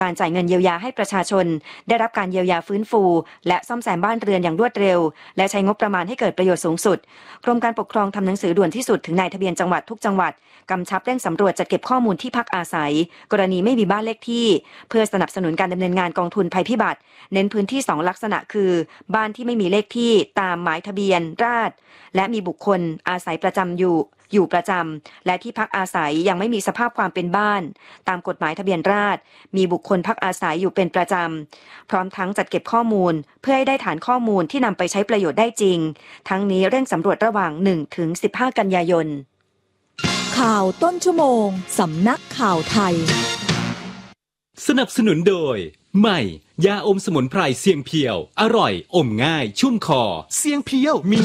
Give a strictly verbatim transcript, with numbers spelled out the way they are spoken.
การจ่ายเงินเยียวยาให้ประชาชนได้รับการเยียวยาฟื้นฟูและซ่อมแซมบ้านเรือนอย่างรวดเร็วและใช้งบประมาณให้เกิดประโยชน์สูงสุดกรมการปกครองทำหนังสือด่วนที่สุดถึงนายทะเบียนจังหวัดทุกจังหวัดกำชับเร่งสำรวจจัดเก็บข้อมูลที่พักอาศัยกรณีไม่มีบ้านเลขที่เพื่อสนับสนุนการดำเนินงานกองทุนภัยพิบัติเน้นพื้นที่สองลักษณะคือบ้านที่ไม่มีเลขที่ตามหมายทะเบียนราษฎร์และมีบุคคลอาศัยประจำอยู่อยู่ประจำและที่พักอาศัยยังไม่มีสภาพความเป็นบ้านตามกฎหมายทะเบียนราษฎร์มีบุคคลพักอาศัยอยู่เป็นประจำพร้อมทั้งจัดเก็บข้อมูลเพื่อให้ได้ฐานข้อมูลที่นำไปใช้ประโยชน์ได้จริงทั้งนี้เร่งสำรวจระหว่าง หนึ่งถึงสิบห้า กันยายนข่าวต้นชั่วโมงสำนักข่าวไทยสนับสนุนโดยใหม่ยาอมสมุนไพรเสียงเพียวอร่อยอมง่ายชุ่มคอเสียงเพียวมี